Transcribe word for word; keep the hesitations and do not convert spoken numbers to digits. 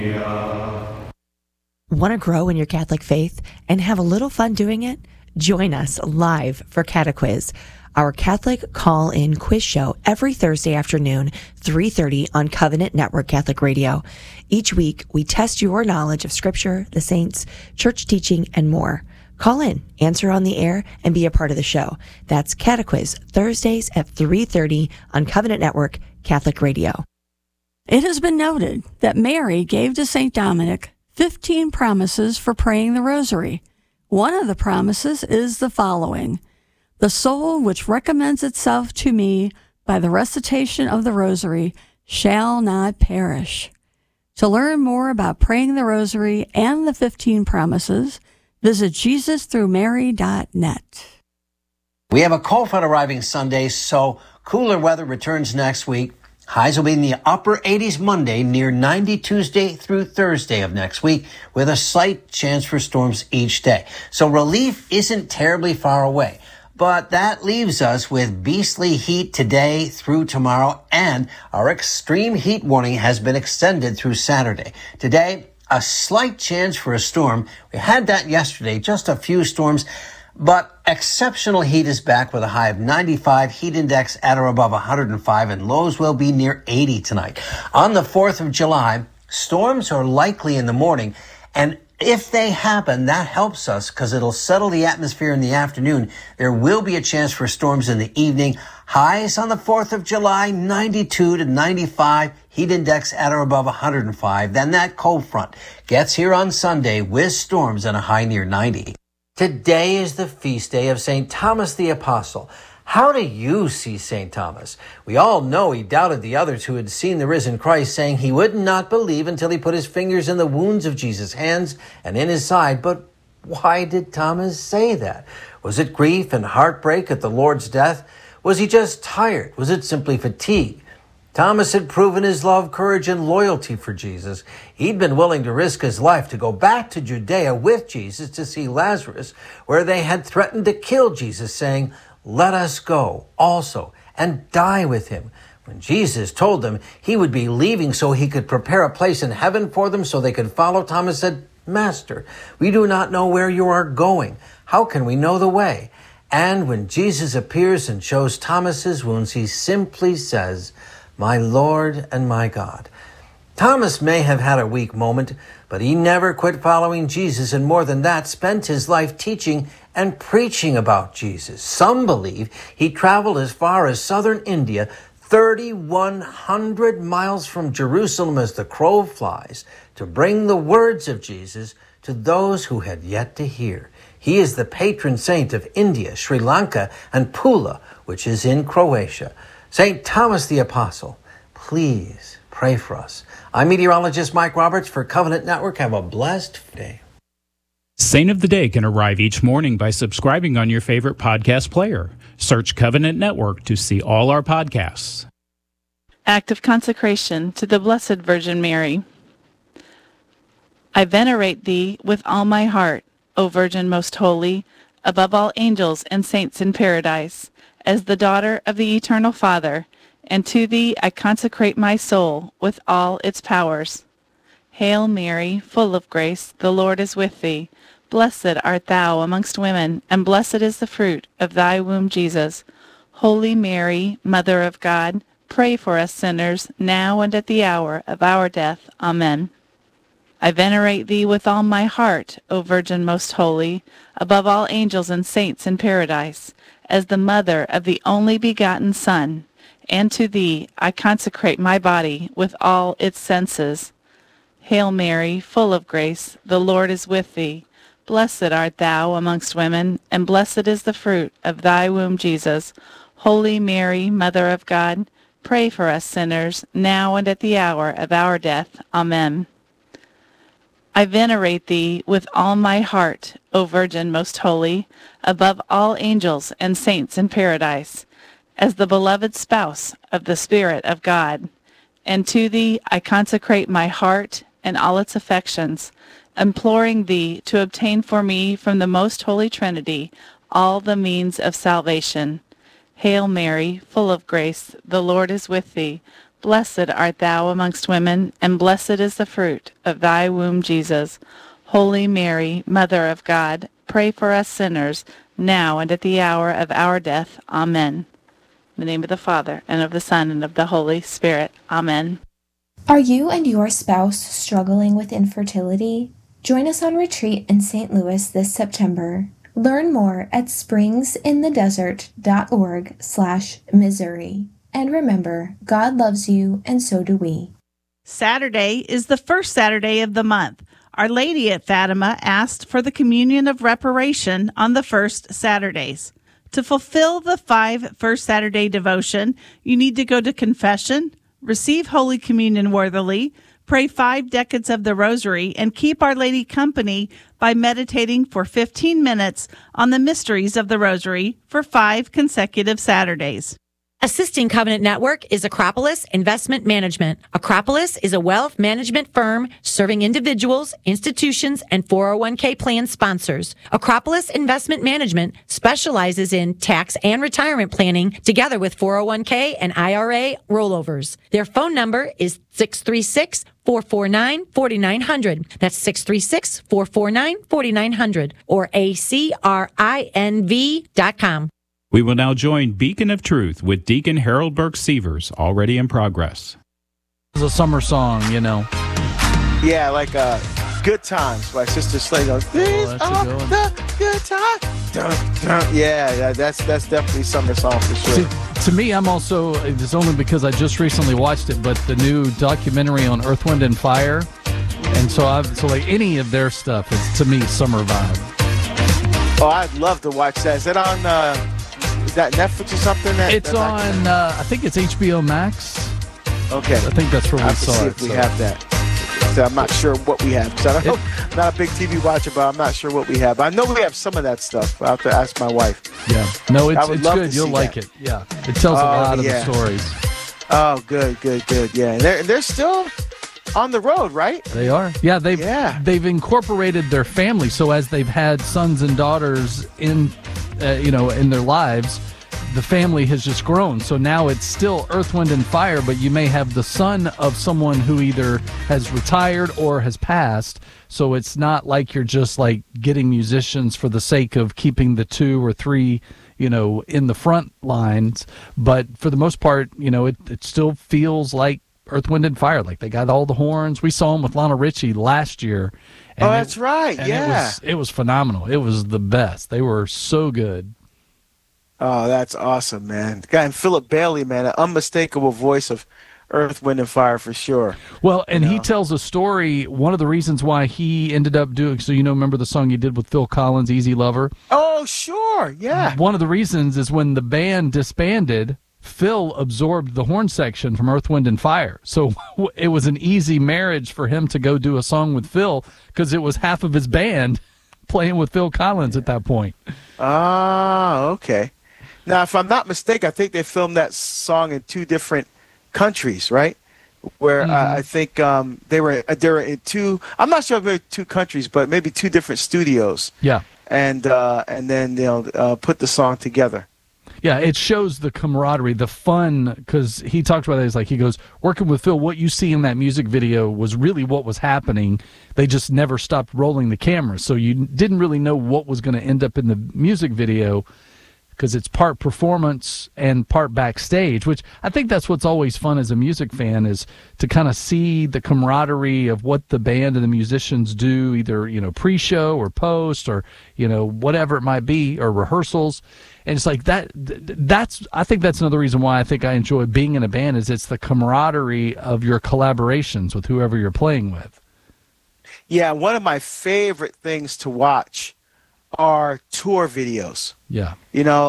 Want to grow in your Catholic faith and have a little fun doing it? Join us live for Catequiz, our Catholic call-in quiz show every Thursday afternoon, three thirty on Covenant Network Catholic Radio. Each week, we test your knowledge of Scripture, the saints, church teaching, and more. Call in, answer on the air, and be a part of the show. That's Catequiz, Thursdays at three thirty on Covenant Network Catholic Radio. It has been noted that Mary gave to Saint Dominic fifteen promises for praying the rosary. One of the promises is the following: the soul which recommends itself to me by the recitation of the rosary shall not perish. To learn more about praying the rosary and the fifteen promises, visit Jesus through Mary dot net. We have a cold front arriving Sunday, so cooler weather returns next week. Highs will be in the upper eighties Monday, near ninety Tuesday through Thursday of next week, with a slight chance for storms each day. So relief isn't terribly far away. But that leaves us with beastly heat today through tomorrow, and our extreme heat warning has been extended through Saturday. Today, a slight chance for a storm. We had that yesterday, just a few storms. But exceptional heat is back with a high of ninety-five, heat index at or above one hundred five, and lows will be near eighty tonight. On the fourth of July, storms are likely in the morning, and if they happen, that helps us because it'll settle the atmosphere in the afternoon. There will be a chance for storms in the evening. Highs on the fourth of July, ninety-two to ninety-five, heat index at or above one hundred five. Then that cold front gets here on Sunday with storms and a high near ninety. Today is the feast day of Saint Thomas the Apostle. How do you see Saint Thomas? We all know he doubted the others who had seen the risen Christ, saying he would not believe until he put his fingers in the wounds of Jesus' hands and in his side. But why did Thomas say that? Was it grief and heartbreak at the Lord's death? Was he just tired? Was it simply fatigue? Thomas had proven his love, courage, and loyalty for Jesus. He'd been willing to risk his life to go back to Judea with Jesus to see Lazarus, where they had threatened to kill Jesus, saying, "Let us go also and die with him." When Jesus told them he would be leaving so he could prepare a place in heaven for them so they could follow, Thomas said, "Master, we do not know where you are going. How can we know the way?" And when Jesus appears and shows Thomas his wounds, he simply says, "My Lord and my God." Thomas may have had a weak moment, but he never quit following Jesus, and more than that, spent his life teaching and preaching about Jesus. Some believe he traveled as far as southern India, thirty-one hundred miles from Jerusalem as the crow flies, to bring the words of Jesus to those who had yet to hear. He is the patron saint of India, Sri Lanka, and Pula, which is in Croatia. Saint Thomas the Apostle, please pray for us. I'm meteorologist Mike Roberts for Covenant Network. Have a blessed day. Saint of the Day can arrive each morning by subscribing on your favorite podcast player. Search Covenant Network to see all our podcasts. Act of consecration to the Blessed Virgin Mary. I venerate thee with all my heart, O Virgin most holy, above all angels and saints in paradise, as the daughter of the Eternal Father, and to thee I consecrate my soul with all its powers. Hail Mary, full of grace, the Lord is with thee. Blessed art thou amongst women, and blessed is the fruit of thy womb, Jesus. Holy Mary, Mother of God, pray for us sinners, now and at the hour of our death. Amen. I venerate thee with all my heart, O Virgin most holy, above all angels and saints in paradise, as the mother of the only begotten Son, and to thee I consecrate my body with all its senses. Hail Mary, full of grace, the Lord is with thee. Blessed art thou amongst women, and blessed is the fruit of thy womb, Jesus. Holy Mary, Mother of God, pray for us sinners, now and at the hour of our death. Amen. I venerate thee with all my heart, O Virgin most holy, above all angels and saints in paradise, as the beloved spouse of the Spirit of God. And to thee I consecrate my heart and all its affections, imploring thee to obtain for me from the most holy Trinity all the means of salvation. Hail Mary, full of grace, the Lord is with thee. Blessed art thou amongst women, and blessed is the fruit of thy womb, Jesus. Holy Mary, Mother of God, pray for us sinners, now and at the hour of our death. Amen. In the name of the Father, and of the Son, and of the Holy Spirit. Amen. Are you and your spouse struggling with infertility? Join us on retreat in Saint Louis this September. Learn more at springsinthedesert.org slash Missouri. And remember, God loves you, and so do we. Saturday is the first Saturday of the month. Our Lady at Fatima asked for the communion of reparation on the first Saturdays. To fulfill the five First Saturday devotion, you need to go to confession, receive Holy Communion worthily, pray five decades of the Rosary, and keep Our Lady company by meditating for fifteen minutes on the mysteries of the Rosary for five consecutive Saturdays. Assisting Covenant Network is Acropolis Investment Management. Acropolis is a wealth management firm serving individuals, institutions, and four oh one k plan sponsors. Acropolis Investment Management specializes in tax and retirement planning together with four oh one k and I R A rollovers. Their phone number is six three six, four four nine, four nine zero zero. That's six three six, four four nine, four nine zero zero or A C R I N V dot com. We will now join Beacon of Truth with Deacon Harold Burke Sievers, already in progress. It's a summer song, you know. Yeah, like uh, Good Times by Sister Slade goes, these that's a are good one. the good times. Dun, dun. Yeah, yeah, that's that's definitely a summer song for sure. To, to me, I'm also, it's only because I just recently watched it, but the new documentary on Earth, Wind, and Fire. And so, I've, so like any of their stuff is, to me, summer vibe. Oh, I'd love to watch that. Is it on... Uh, Is that Netflix or something? That, it's on, uh, I think it's H B O Max. Okay. I think that's where I we have to saw see it. if we so. have that. So I'm not sure what we have. So I don't know. I'm not a big T V watcher, but I'm not sure what we have. I know we have some of that stuff. I'll have to ask my wife. Yeah. No, it's, it's love good. to You'll see like that. it. Yeah. It tells a Oh, lot of yeah. the stories. Oh, good, good, good. Yeah. And they're, and they're still on the road, right? They are. Yeah, they've Yeah. they've incorporated their family. So as they've had sons and daughters in, uh, you know, in their lives, the family has just grown. So now it's still Earth, Wind, and Fire, but you may have the son of someone who either has retired or has passed. So it's not like you're just like getting musicians for the sake of keeping the two or three, you know, in the front lines. But for the most part, you know, it, it still feels like Earth, Wind, and Fire. Like they got all the horns. We saw them with Lionel Richie last year. Oh, that's it, right. and Yeah. It was, it was phenomenal. It was the best. They were so good. Oh, that's awesome, man. The guy and Philip Bailey, man, an unmistakable voice of Earth, Wind, and Fire for sure. Well, and You he know. tells a story. One of the reasons why he ended up doing, so you know, remember the song he did with Phil Collins, Easy Lover? Oh, sure. Yeah. One of the reasons is when the band disbanded, Phil absorbed the horn section from Earth, Wind, and Fire. So it was an easy marriage for him to go do a song with Phil because it was half of his band playing with Phil Collins at that point. Ah, okay. Now, if I'm not mistaken, I think they filmed that song in two different countries, right? Where Mm-hmm. uh, I think um, they were uh, they were in two. I'm not sure if they were two countries, but maybe two different studios. Yeah. And uh, and then you know uh, put the song together. Yeah, it shows the camaraderie, the fun, because he talked about it. He's like, he goes, working with Phil, what you see in that music video was really what was happening. They just never stopped rolling the camera. So you didn't really know what was going to end up in the music video because it's part performance and part backstage, which I think that's what's always fun as a music fan is to kind of see the camaraderie of what the band and the musicians do, either, you know, pre-show or post or, you know, whatever it might be, or rehearsals. And it's like that, that's, I think that's another reason why I think I enjoy being in a band is it's the camaraderie of your collaborations with whoever you're playing with. Yeah, one of my favorite things to watch are tour videos. Yeah. You know,